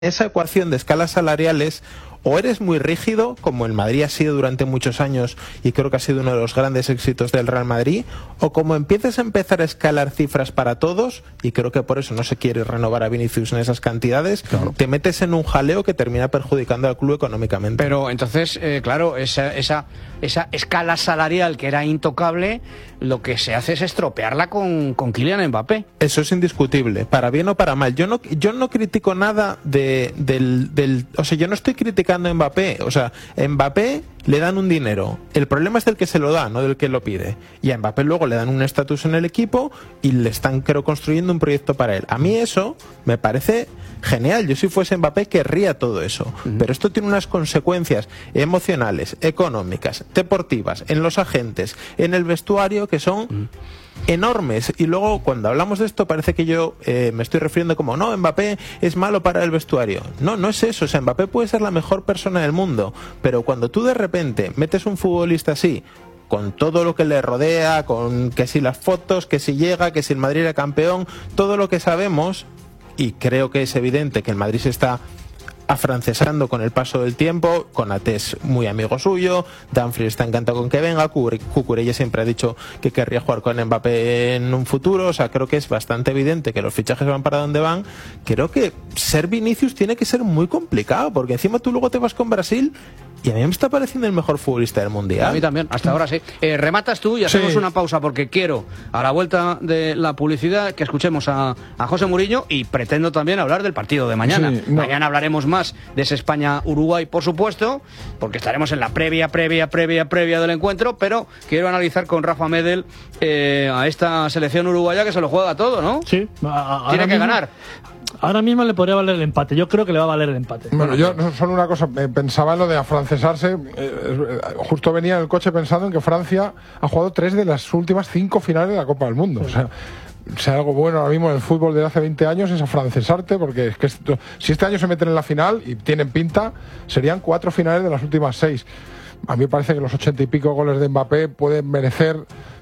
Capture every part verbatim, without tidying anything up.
esa ecuación de escalas salariales, o eres muy rígido, como el Madrid ha sido durante muchos años y creo que ha sido uno de los grandes éxitos del Real Madrid, o como empiezas a empezar a escalar cifras para todos, y creo que por eso no se quiere renovar a Vinicius en esas cantidades, claro, te metes en un jaleo que termina perjudicando al club económicamente. Pero entonces, eh, claro, esa, esa, esa escala salarial que era intocable, lo que se hace es estropearla con, con Kylian Mbappé. Eso es indiscutible, para bien o para mal. Yo no, yo no critico nada de, del, del... O sea, yo no estoy criticando a Mbappé. O sea, a Mbappé le dan un dinero. El problema es del que se lo da, no del que lo pide. Y a Mbappé luego le dan un estatus en el equipo y le están, creo, construyendo un proyecto para él. A mí eso me parece genial. Yo si fuese Mbappé querría todo eso. Uh-huh. Pero esto tiene unas consecuencias emocionales, económicas, deportivas, en los agentes, en el vestuario, que son... Uh-huh. enormes. Y luego cuando hablamos de esto parece que yo eh, me estoy refiriendo como no, Mbappé es malo para el vestuario. No, no es eso. O sea, Mbappé puede ser la mejor persona del mundo, pero cuando tú de repente metes un futbolista así, con todo lo que le rodea, con que si las fotos, que si llega, que si el Madrid era campeón, todo lo que sabemos, y creo que es evidente que el Madrid se está afrancesando con el paso del tiempo. Konaté es muy amigo suyo, Dumfries está encantado con que venga, Cucurella siempre ha dicho que querría jugar con Mbappé en un futuro. O sea, creo que es bastante evidente que los fichajes van para donde van. Creo que ser Vinicius tiene que ser muy complicado, porque encima tú luego te vas con Brasil y a mí me está pareciendo el mejor futbolista del Mundial. A mí también, hasta ahora sí. Eh, rematas tú y hacemos sí. una pausa, porque quiero, a la vuelta de la publicidad, que escuchemos a, a José Mourinho, y pretendo también hablar del partido de mañana. Sí, no. Mañana hablaremos más de ese España-Uruguay, por supuesto, porque estaremos en la previa, previa, previa, previa del encuentro, pero quiero analizar con Rafa Medel eh, a esta selección uruguaya que se lo juega todo, ¿no? Sí. A, Tiene que mismo, ganar. Ahora mismo le podría valer el empate. Yo creo que le va a valer el empate. Bueno, yo solo una cosa, eh, pensaba en lo de afrancesarse. Eh, justo venía en el coche pensando en que Francia ha jugado tres de las últimas cinco finales de la Copa del Mundo. Sí. O sea, si hay algo bueno ahora mismo en el fútbol de hace veinte años es afrancesarte, porque es que esto, si este año se meten en la final y tienen pinta, serían cuatro finales de las últimas seis. A mí me parece que los ochenta y pico goles de Mbappé pueden merecer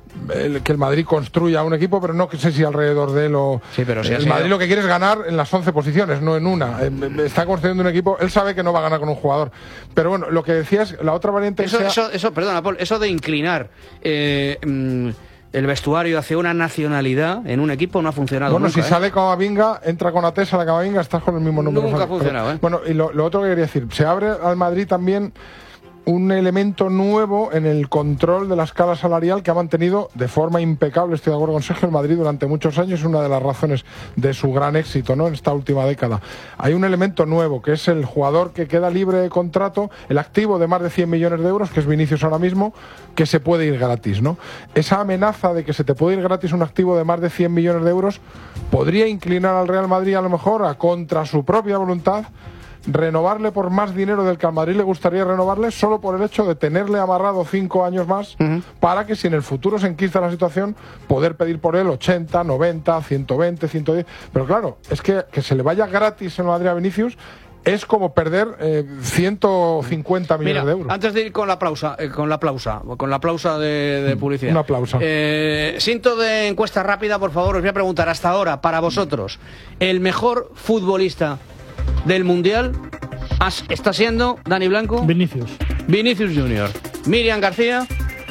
el, que el Madrid construya un equipo, pero no sé si alrededor de él o... Sí, pero si el Madrid sido... lo que quiere es ganar en las once posiciones, no en una. Está construyendo un equipo, él sabe que no va a ganar con un jugador. Pero bueno, lo que decías, la otra variante... Eso, sea... eso, eso, perdona, Paul, eso de inclinar... Eh, mmm... el vestuario hacia una nacionalidad en un equipo no ha funcionado bueno, nunca. Si ¿eh? sale Camavinga, entra con Atesa la Camavinga, estás con el mismo número. Nunca ha funcionado, ¿eh? Bueno, y lo, lo otro que quería decir, se abre al Madrid también un elemento nuevo en el control de la escala salarial que ha mantenido de forma impecable, estoy de acuerdo con Sergio, el Madrid durante muchos años, es una de las razones de su gran éxito, ¿no?, en esta última década. Hay un elemento nuevo, que es el jugador que queda libre de contrato, el activo de más de cien millones de euros, que es Vinicius ahora mismo, que se puede ir gratis, ¿no? Esa amenaza de que se te puede ir gratis un activo de más de cien millones de euros podría inclinar al Real Madrid a lo mejor a contra su propia voluntad renovarle por más dinero del que al Madrid le gustaría renovarle, solo por el hecho de tenerle amarrado cinco años más, uh-huh. para que si en el futuro se enquista la situación, poder pedir por él ochenta, noventa, ciento veinte, ciento diez. Pero claro, es que que se le vaya gratis en Madrid a Vinicius es como perder eh, ciento cincuenta millones Mira, de euros. Antes de ir con la pausa, eh, con la pausa, con la pausa de, de publicidad. Una pausa. Eh, Cinto de encuesta rápida, por favor, os voy a preguntar hasta ahora, para vosotros, el mejor futbolista del Mundial está siendo Dani Blanco. Vinicius. Vinicius Junior. Miriam García.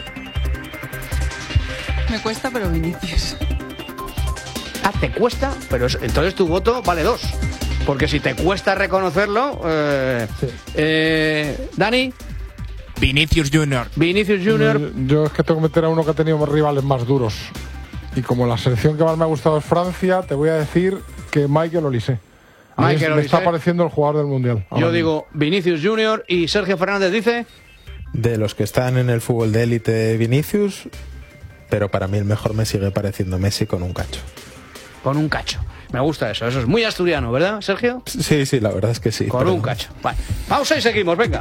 Me cuesta, pero Vinicius. Ah, ¿te cuesta? Pero es, entonces tu voto vale dos. Porque si te cuesta reconocerlo... Eh, sí. eh, Dani. Vinicius Junior. Vinicius Junior. Yo es que tengo que meter a uno que ha tenido rivales más duros. Y como la selección que más me ha gustado es Francia, te voy a decir que Michael Olise. Michael me está pareciendo el jugador del Mundial. Yo digo Vinicius Junior. Y Sergio Fernández dice... De los que están en el fútbol de élite, Vinicius, pero para mí el mejor me sigue pareciendo Messi con un cacho. Con un cacho. Me gusta eso. Eso es muy asturiano, ¿verdad, Sergio? Sí, sí, la verdad es que sí. Con pero... un cacho. Vale. Pausa y seguimos, venga.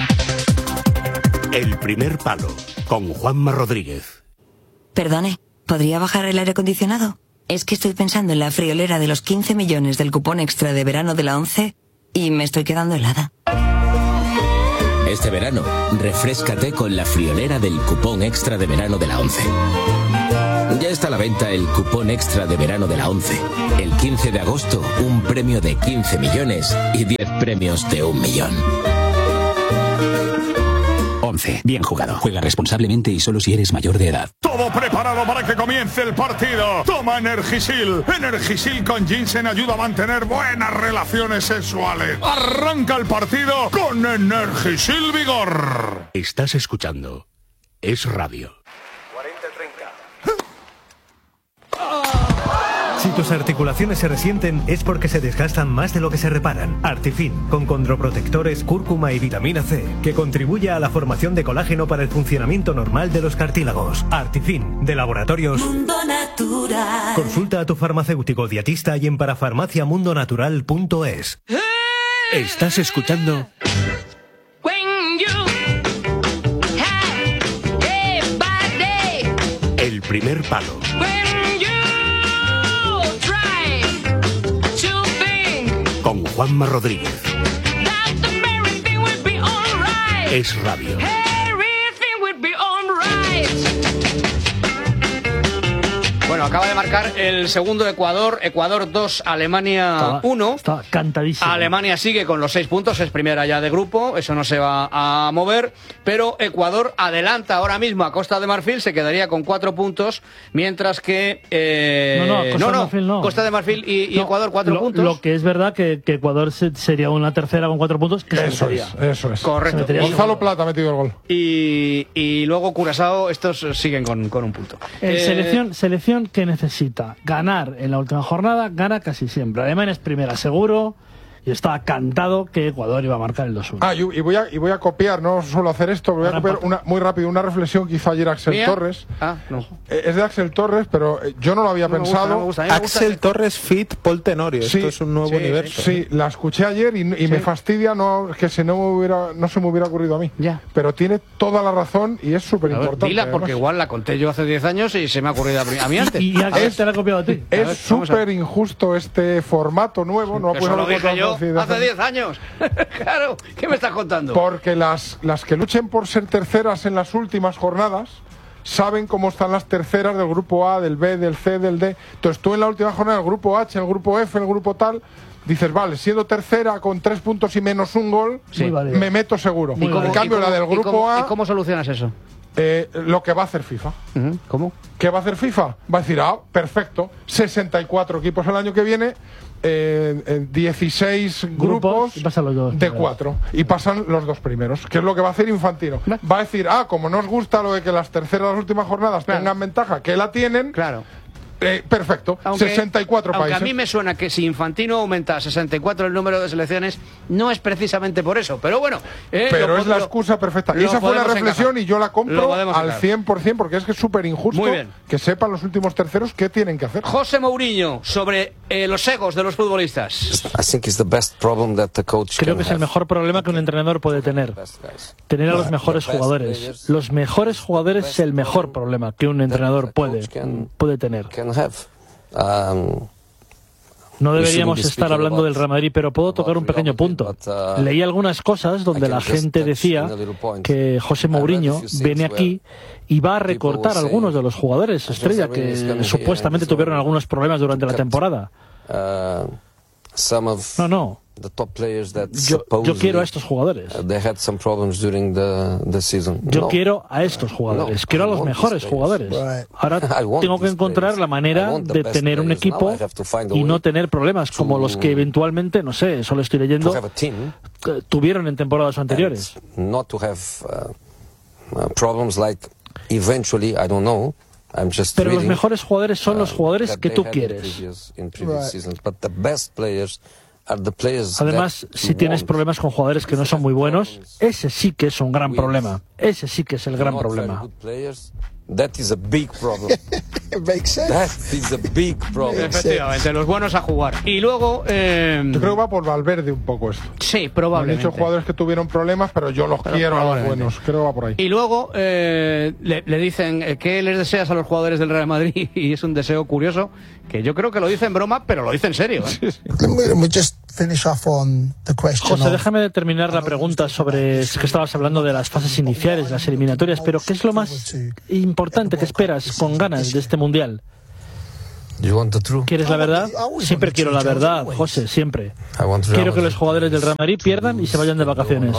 El primer palo, con Juanma Rodríguez. Perdone, ¿podría bajar el aire acondicionado? Es que estoy pensando en la friolera de los quince millones del cupón extra de verano de la ONCE y me estoy quedando helada. Este verano, refréscate con la friolera del cupón extra de verano de la ONCE. Ya está a la venta el cupón extra de verano de la ONCE. El quince de agosto, un premio de quince millones y diez premios de un millón. ONCE. Bien jugado. Juega responsablemente y solo si eres mayor de edad. Todo preparado para que comience el partido. Toma Energisil. Energisil con ginseng ayuda a mantener buenas relaciones sexuales. Arranca el partido con Energisil Vigor. Estás escuchando Es Radio. Si tus articulaciones se resienten es porque se desgastan más de lo que se reparan. Artifin, con condroprotectores, cúrcuma y vitamina C, que contribuye a la formación de colágeno para el funcionamiento normal de los cartílagos. Artifin, de Laboratorios Mundo Natural. Consulta a tu farmacéutico dietista y en parafarmaciamundonatural punto es. Estás escuchando El Primer Palo. Con Juanma Rodríguez. Es Radio. Bueno, acaba de marcar el segundo Ecuador. Ecuador dos, Alemania uno. Está cantadísimo. Alemania sigue con los seis puntos, es primera ya de grupo, eso no se va a mover. Pero Ecuador adelanta ahora mismo a Costa de Marfil, se quedaría con cuatro puntos, mientras que... Eh, no, no, Costa no, de no, Marfil no. Costa de Marfil y, y No, Ecuador cuatro lo, puntos. Lo que es verdad que, que Ecuador se, sería una tercera con cuatro puntos. Que Eso se es, eso es. Correcto. Gonzalo Plata ha metido el gol. Y, y luego Curazao, estos siguen con, con un punto. Eh, Eh, selección, selección que necesita ganar en la última jornada, gana casi siempre. Alemania es primera seguro y estaba cantado que Ecuador iba a marcar el dos uno. Ah, y, y, voy a, y voy a copiar, no suelo hacer esto, voy a Para copiar una, muy rápido una reflexión que hizo ayer Axel ¿Mía? Torres. Ah, no. Eh, es de Axel Torres, pero eh, yo no lo había No me gusta, pensado. no me gusta. A mí me gusta Axel ese- Torres Fit Paul Tenorio. Sí, Esto es un nuevo sí, universo. Sí, la escuché ayer y, y me fastidia no que se no, me hubiera, no se me hubiera ocurrido a mí. Ya. Pero tiene toda la razón y es súper A ver, importante. dila, porque igual la conté yo hace diez años y se me ha ocurrido a mí- a mí antes. Y ya que te la he copiado a ti. A ver, Es vamos a ver. súper injusto este formato nuevo. No ha Eso puesto lo los dije cuatro yo consideraciones. hace diez años. Claro, ¿qué me estás contando? Porque las, las que luchen por ser terceras en las últimas jornadas saben cómo están las terceras del grupo A, del B, del C, del D. Entonces tú en la última jornada, el grupo H, el grupo F, el grupo tal, dices, vale, siendo tercera con tres puntos y menos un gol, Sí, vale. me meto seguro. Muy En vale. cambio, ¿Y cómo- la del y grupo cómo- A, ¿Y cómo solucionas eso? eh, lo que va a hacer FIFA. Ujú, ¿Cómo? ¿Qué va a hacer FIFA? Va a decir, ah, perfecto, sesenta y cuatro equipos el año que viene, eh, eh, dieciséis Grupos, grupos y pasan los dos de primeros. cuatro. Y pasan los dos primeros, que es lo que va a hacer Infantino. Va a decir, ah, como no os gusta lo de que las terceras las últimas jornadas Claro. tengan ventaja, que la tienen, Claro. eh, perfecto, Aunque, sesenta y cuatro aunque países. a mí me suena que si Infantino aumenta a sesenta y cuatro el número de selecciones, no es precisamente por eso. Pero bueno, eh, Pero lo es la pod- excusa perfecta. lo Y esa fue la podemos reflexión encajar. y yo la Lo compro podemos al encajar. cien por cien porque es que es súper injusto Muy bien. que sepan los últimos terceros qué tienen que hacer. José Mourinho, sobre eh, los egos de los futbolistas. Creo que es el mejor problema que un entrenador puede tener. Tener a los mejores jugadores. Los mejores jugadores es el mejor problema que un entrenador puede, puede tener. No deberíamos estar hablando del Real Madrid, pero puedo tocar un pequeño punto. Leí algunas cosas donde la gente decía que José Mourinho viene aquí y va a recortar a algunos de los jugadores estrella que supuestamente tuvieron algunos problemas durante la temporada. No, no. Yo, yo quiero a estos jugadores. Yo quiero a estos jugadores. Quiero a los mejores jugadores. Ahora tengo que encontrar la manera de tener un equipo y no tener problemas como los que eventualmente, no sé, solo estoy leyendo, eh, tuvieron en temporadas anteriores. Pero los mejores jugadores son los jugadores que tú quieres. Además, si tienes problemas con jugadores que no son muy buenos, ese sí que es un gran problema. Ese sí que es el gran problema. That is a big problem. Makes sense. That is a big problem. Efectivamente, los buenos a jugar. Y luego... Eh... Yo creo que va por Valverde un poco esto. Sí, probablemente. Han dicho jugadores que tuvieron problemas, pero yo los Pero quiero a los buenos. Creo que va por ahí. Y luego eh, le, le dicen eh, ¿qué les deseas a los jugadores del Real Madrid? Y es un deseo curioso, que yo creo que lo dice en broma, pero lo dice en serio. ¿eh? We just José, déjame terminar la pregunta sobre es que estabas hablando de las fases iniciales, las eliminatorias, pero ¿qué es lo más importante que esperas con ganas de este Mundial? ¿Quieres la verdad? Siempre quiero la verdad, José, siempre. Quiero que los jugadores del Real Madrid pierdan y se vayan de vacaciones.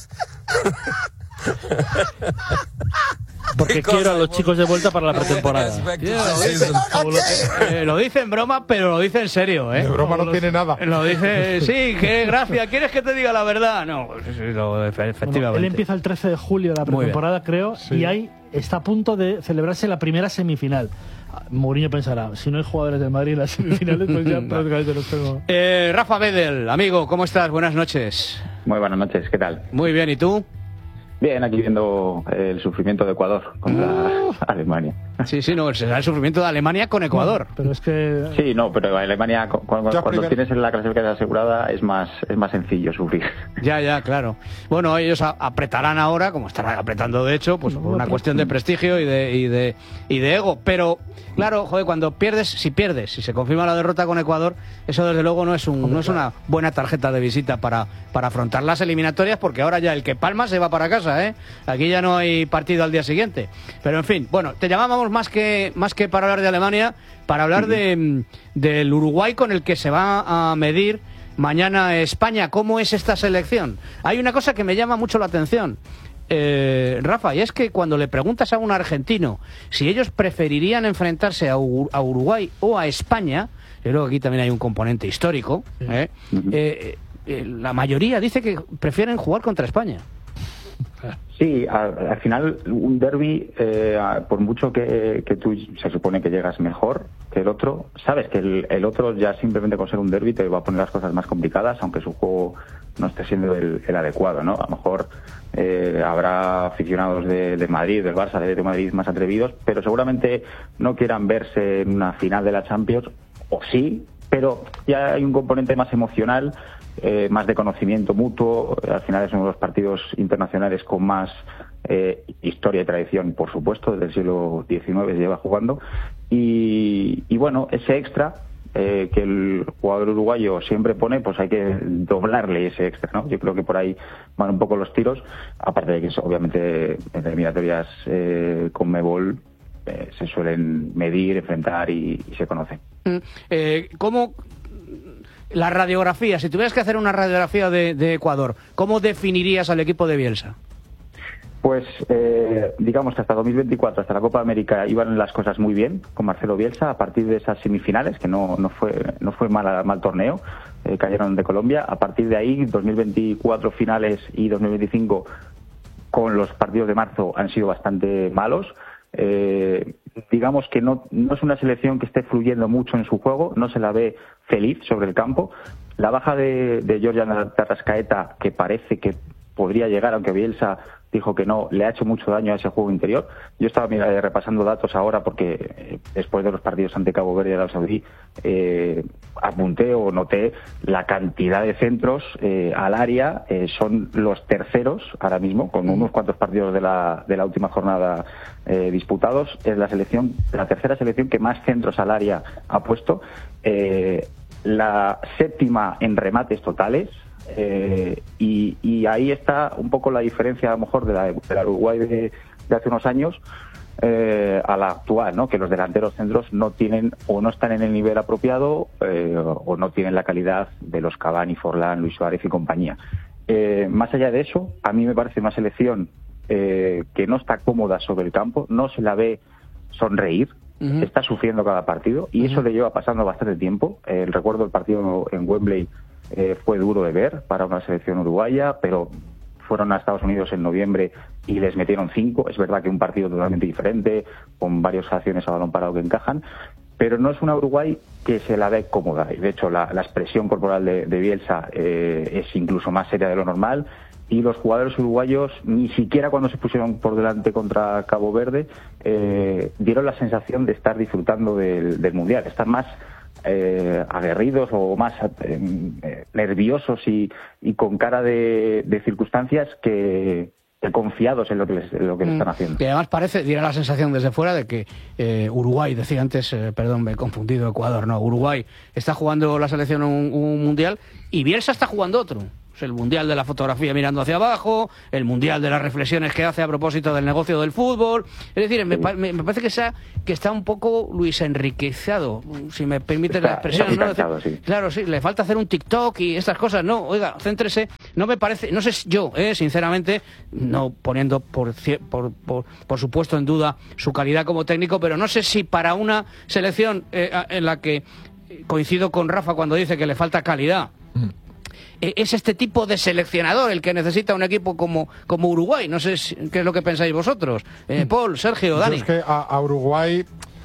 Porque quiero a los chicos de vuelta para la pretemporada. Yeah, lo, dice, eh, lo dice en broma, pero lo dice en serio, ¿eh? De broma no lo, tiene nada. Lo dice, sí, qué gracia. ¿Quieres que te diga la verdad? No, lo, efectivamente. Bueno, él empieza el trece de julio de la pretemporada, creo, sí. Y ahí está a punto de celebrarse la primera semifinal. Mourinho pensará, si no hay jugadores del Madrid en las semifinales, pues ya prácticamente los tengo. Eh, Rafa Bedel, amigo, ¿cómo estás? Buenas noches. Muy buenas noches, ¿qué tal? Muy bien, ¿y tú? Bien, aquí viendo el sufrimiento de Ecuador contra uh. Alemania. Sí, sí, no, será el sufrimiento de Alemania con Ecuador. No, pero es que... Sí, no, pero Alemania, cuando, cuando tienes la clasificación asegurada, es más es más sencillo sufrir. Ya, ya, claro. Bueno, ellos apretarán ahora, como estarán apretando de hecho, pues por una cuestión de prestigio y de, y de, y de ego. Pero, claro, joder, cuando pierdes, si pierdes, si se confirma la derrota con Ecuador, eso desde luego no es, un, no es una buena tarjeta de visita para, para afrontar las eliminatorias, porque ahora ya el que palma se va para casa, ¿eh? Aquí ya no hay partido al día siguiente. Pero en fin, bueno, te llamábamos más que más que para hablar de Alemania, para hablar de del Uruguay con el que se va a medir mañana España. ¿Cómo es esta selección? Hay una cosa que me llama mucho la atención, eh, Rafa, y es que cuando le preguntas a un argentino si ellos preferirían enfrentarse a, U a Uruguay o a España, yo creo que aquí también hay un componente histórico, ¿eh? Eh, eh, la mayoría dice que prefieren jugar contra España. Sí, al, al final un derbi, eh, por mucho que, que tú se supone que llegas mejor que el otro, sabes que el, el otro ya simplemente con ser un derbi te va a poner las cosas más complicadas, aunque su juego no esté siendo el, el adecuado, ¿no? A lo mejor eh, habrá aficionados de, de Madrid, del Barça, de Madrid más atrevidos, pero seguramente no quieran verse en una final de la Champions, o sí, pero ya hay un componente más emocional, eh, más de conocimiento mutuo. Al final es uno de los partidos internacionales con más eh, historia y tradición, por supuesto, desde el siglo diecinueve se lleva jugando. Y, y bueno, ese extra eh, que el jugador uruguayo siempre pone, pues hay que doblarle ese extra, ¿no? Yo creo que por ahí van un poco los tiros, aparte de que eso, obviamente en eliminatorias eh, con Mebol eh, se suelen medir, enfrentar y, y se conocen. Eh, ¿Cómo la radiografía, si tuvieras que hacer una radiografía de, de Ecuador, cómo definirías al equipo de Bielsa? Pues eh, digamos que hasta dos mil veinticuatro, hasta la Copa América, iban las cosas muy bien con Marcelo Bielsa. A partir de esas semifinales, que no, no fue no fue mal, mal torneo, eh, cayeron de Colombia. A partir de ahí, dos mil veinticuatro finales y dos mil veinticinco, con los partidos de marzo, han sido bastante malos. Eh, digamos que no, no es una selección que esté fluyendo mucho en su juego, no se la ve feliz sobre el campo. La baja de, de Georgian Arrascaeta, que parece que podría llegar, aunque Bielsa dijo que no, le ha hecho mucho daño a ese juego interior. Yo estaba mira, repasando datos ahora porque eh, después de los partidos ante Cabo Verde y Arabia Saudí eh, apunté o noté la cantidad de centros eh, al área. Eh, son los terceros ahora mismo, con unos cuantos partidos de la, de la última jornada eh, disputados. Es la selección, la tercera selección que más centros al área ha puesto. Eh, la séptima en remates totales. Eh, y, y ahí está un poco la diferencia a lo mejor de la, de la Uruguay de, de hace unos años eh, a la actual, ¿no? Que los delanteros centros no tienen o no están en el nivel apropiado eh, o no tienen la calidad de los Cavani, Forlán, Luis Suárez y compañía. Eh, más allá de eso, a mí me parece una selección eh, que no está cómoda sobre el campo, no se la ve sonreír. Uh-huh. Está sufriendo cada partido y uh-huh. eso le lleva pasando bastante tiempo. Eh, recuerdo el partido en Wembley. Eh, fue duro de ver para una selección uruguaya, pero fueron a Estados Unidos en noviembre y les metieron cinco. Es verdad que un partido totalmente diferente, con varias acciones a balón parado que encajan, pero no es una Uruguay que se la ve cómoda. Y de hecho la, la expresión corporal de, de Bielsa eh, es incluso más seria de lo normal, y los jugadores uruguayos, ni siquiera cuando se pusieron por delante contra Cabo Verde, eh, dieron la sensación de estar disfrutando del, del Mundial. Están más Eh, aguerridos o más eh, nerviosos y, y con cara de, de circunstancias que, confiados en lo que, les, en lo que mm. le están haciendo. Y además parece, diera la sensación desde fuera de que eh, Uruguay, decía antes, eh, perdón, me he confundido, Ecuador, no, Uruguay está jugando la selección un, un mundial y Bielsa está jugando otro. El mundial de la fotografía mirando hacia abajo, el mundial de las reflexiones que hace a propósito del negocio del fútbol. Es decir, me, me, me parece que, sea, que está un poco Luis Enriquezado, si me permite la expresión. ¿No? Cansado, sí. Claro, sí, le falta hacer un TikTok y estas cosas. No, oiga, céntrese. No me parece, no sé yo, eh, sinceramente, no poniendo por, por, por, por supuesto en duda su calidad como técnico, pero no sé si para una selección eh, en la que coincido con Rafa cuando dice que le falta calidad. Mm. Es este tipo de seleccionador el que necesita un equipo como, como Uruguay. No sé si, qué es lo que pensáis vosotros. Eh, Paul, Sergio, Dani. Yo es que a, a Uruguay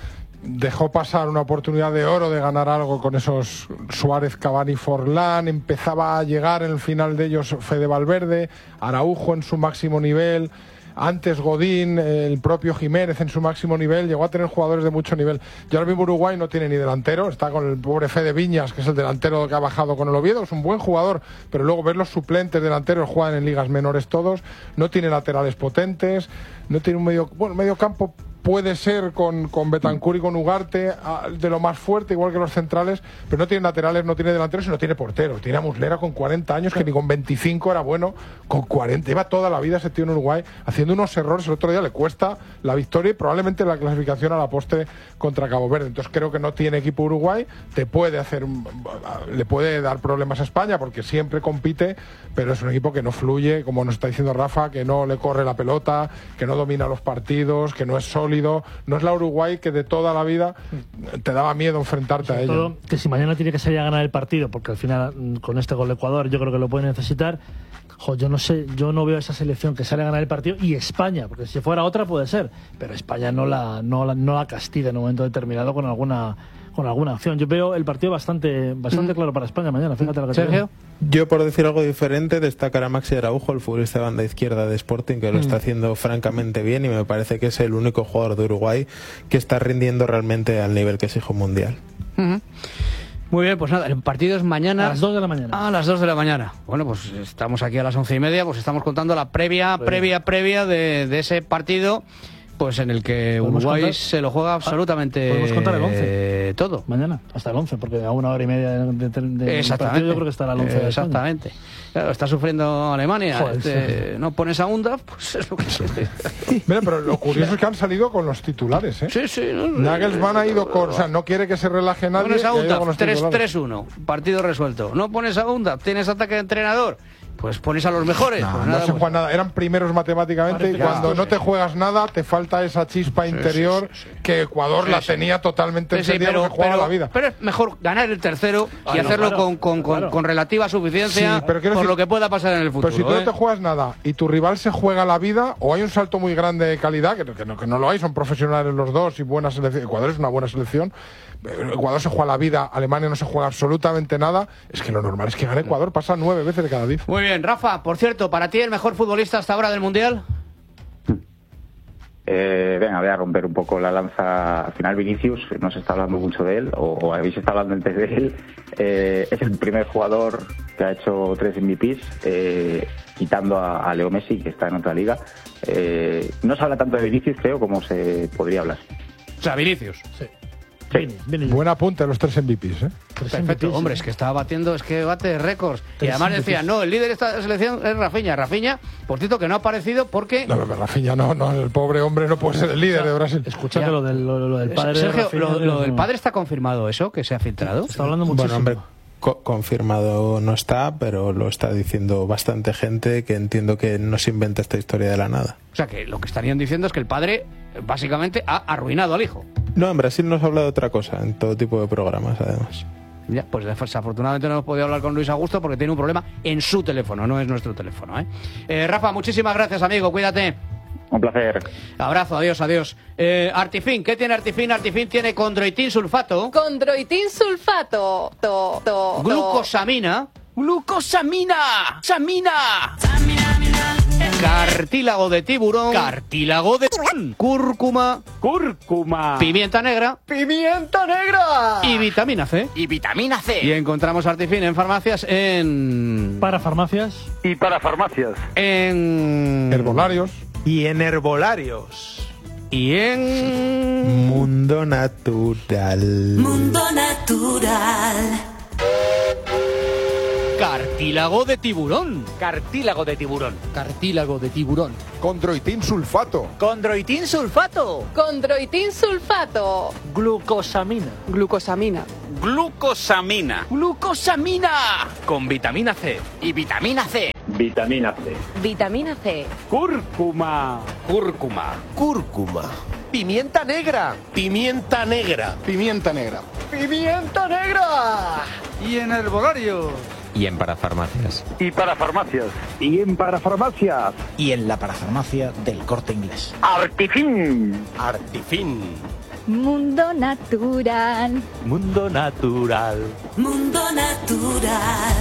dejó pasar una oportunidad de oro de ganar algo con esos Suárez, Cavani, Forlán. Empezaba a llegar en el final de ellos Fede Valverde, Araujo en su máximo nivel. Antes Godín, el propio Jiménez en su máximo nivel, llegó a tener jugadores de mucho nivel. Y ahora mismo Uruguay no tiene ni delantero, está con el pobre Fede Viñas, que es el delantero que ha bajado con el Oviedo, es un buen jugador, pero luego ver los suplentes delanteros juegan en ligas menores todos, no tiene laterales potentes, no tiene un medio, bueno, medio campo puede ser con, con Betancur y con Ugarte de lo más fuerte, igual que los centrales, pero no tiene laterales, no tiene delanteros y no tiene porteros. Tiene a Muslera con cuarenta años, que ni con veinticinco era bueno, con cuarenta. Lleva toda la vida ese tío en Uruguay haciendo unos errores. El otro día le cuesta la victoria y probablemente la clasificación a la postre contra Cabo Verde. Entonces creo que no tiene equipo Uruguay, te puede hacer, le puede dar problemas a España porque siempre compite, pero es un equipo que no fluye, como nos está diciendo Rafa, que no le corre la pelota, que no domina los partidos, que no es sólido. No es la Uruguay que de toda la vida te daba miedo enfrentarte Sobre a ella. Todo que si mañana tiene que salir a ganar el partido, porque al final con este gol de Ecuador yo creo que lo puede necesitar. Jo, yo no sé, yo no veo esa selección que sale a ganar el partido y España, porque si fuera otra puede ser, pero España no la no la, no la castiga en un momento determinado con alguna con alguna acción. Yo veo el partido bastante bastante mm. claro para España mañana. Fíjate lo que Sergio. Yo, por decir algo diferente, destacar a Maxi Araujo, el futbolista de banda izquierda de Sporting, que lo está haciendo francamente bien y me parece que es el único jugador de Uruguay que está rindiendo realmente al nivel que exige un mundial. Uh-huh. Muy bien, pues nada, el partido es mañana. A las dos de la mañana. Ah, a las dos de la mañana. Bueno, pues estamos aquí a las once y media, pues estamos contando la previa, previa, previa de, de ese partido. Pues en el que Uruguay contar? se lo juega absolutamente ¿Podemos contar el once? Eh, todo. Mañana, hasta el once, porque a una hora y media de, de, de Exactamente. partido yo creo que estará el once. Eh, exactamente. Claro, está sufriendo Alemania. Joder, este, sí. No pones a Unda, pues es lo que se... Mira, pero lo curioso es que han salido con los titulares, ¿eh? Sí, sí. No, Nagelsmann ha ido con... O sea, no quiere que se relaje nadie. Pones a Unda, tres tres uno, partido resuelto. No pones a Unda, tienes ataque de entrenador. Pues pones a los mejores. No, pues no nada, se pues... juega nada. Eran primeros matemáticamente y cuando ya, no te juegas nada te falta esa chispa sí, interior sí, sí, sí. que Ecuador sí, la tenía sí. totalmente sí, sí, encendida pero, porque jugaba pero, la vida. Pero es mejor ganar el tercero y ah, hacerlo no, claro, con, con, con, claro. con relativa suficiencia sí, pero por decir, lo que pueda pasar en el futuro. Pero si tú ¿eh? no te juegas nada y tu rival se juega la vida, o hay un salto muy grande de calidad, que, que, no, que no lo hay, son profesionales los dos y buena selección. Ecuador es una buena selección. Ecuador se juega la vida, Alemania no se juega absolutamente nada. Es que lo normal es que gane Ecuador, pasa nueve veces de cada diez. Muy bien, Rafa, por cierto, ¿para ti el mejor futbolista hasta ahora del Mundial? Eh, venga, voy a romper un poco la lanza. Al final Vinicius, no se está hablando mucho de él, o, o habéis estado hablando antes de él. Eh, es el primer jugador que ha hecho tres M V Ps, eh, quitando a, a Leo Messi, que está en otra liga. Eh, no se habla tanto de Vinicius, creo, como se podría hablar. O sea, Vinicius. Sí. Sí. Buen apunte los tres M V Ps, ¿eh? Perfecto, hombre, es que estaba batiendo, es que bate récords. Y además decía, no, el líder de esta selección es Rafinha. Rafinha, por cierto, que no ha aparecido porque... No, pero Rafinha no, no, el pobre hombre no puede ser el líder de Brasil. Escucha lo del, lo, lo del padre Sergio, de Rafinha, lo, lo del padre está confirmado, eso, que se ha filtrado. Está hablando muchísimo. Bueno, hombre, co confirmado no está, pero lo está diciendo bastante gente que entiendo que no se inventa esta historia de la nada. O sea, que lo que estarían diciendo es que el padre básicamente ha arruinado al hijo. No, en Brasil nos habla de otra cosa, en todo tipo de programas, además. Ya, pues desafortunadamente no hemos podido hablar con Luis Augusto porque tiene un problema en su teléfono, no es nuestro teléfono, ¿eh? Eh, Rafa, muchísimas gracias, amigo, cuídate. Un placer. Abrazo, adiós, adiós. Eh, Artifin, ¿qué tiene Artifin? Artifin tiene condroitin sulfato. Condroitin sulfato. To, to, Glucosamina. Glucosamina. Samina. Samina. cartílago de tiburón, cartílago de cúrcuma, cúrcuma, pimienta negra, pimienta negra y vitamina C. Y vitamina C. Y encontramos Artifin en farmacias, en... Para farmacias. Y para farmacias. En... Herbolarios. Y en herbolarios. Y en... Mundo Natural. Mundo Natural. Cartílago de tiburón. Cartílago de tiburón. Cartílago de tiburón. Condroitin sulfato. Condroitin sulfato. Condroitin sulfato. Glucosamina. Glucosamina. Glucosamina. Glucosamina. Con vitamina C. Y vitamina C. Vitamina C. Vitamina C. Cúrcuma. Cúrcuma. Cúrcuma. Pimienta negra. Pimienta negra. Pimienta negra. Pimienta negra. Y en herbolarios. Y en parafarmacias. Y para farmacias. Y en parafarmacias. Y en la parafarmacia del Corte Inglés. Artifin. Artifin. Mundo Natural. Mundo Natural. Mundo Natural.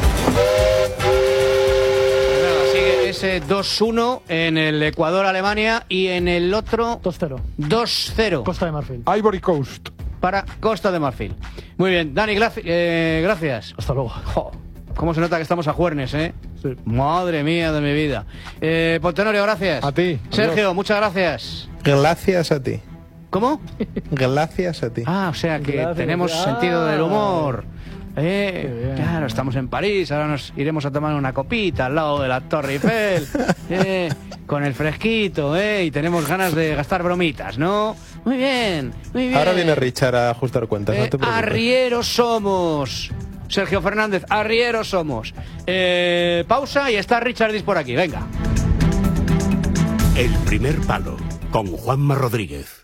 Sigue ese dos uno en el Ecuador-Alemania y en el otro dos cero. dos cero. Costa de Marfil. Ivory Coast. Para Costa de Marfil. Muy bien, Dani, graci- eh, gracias. Hasta luego. Jo, cómo se nota que estamos a juernes, ¿eh? Sí. Madre mía de mi vida. Eh, Pontenorio, gracias. A ti. Sergio, Adiós. muchas gracias. Gracias a ti. ¿Cómo? Gracias a ti. Ah, o sea que Gracias. tenemos Ah. sentido del humor. Eh, Qué bien. claro, estamos en París, ahora nos iremos a tomar una copita al lado de la Torre Eiffel, eh, con el fresquito, eh, y tenemos ganas de gastar bromitas, ¿no? Muy bien, muy bien. Ahora viene Richard a ajustar cuentas, Eh, no te preocupes. arrieros somos. Sergio Fernández, arrieros somos. Eh, pausa y está Richardis por aquí, venga. El primer palo con Juanma Rodríguez.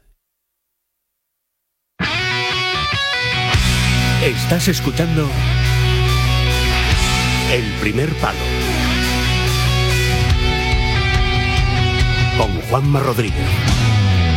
Estás escuchando El primer palo con Juanma Rodríguez.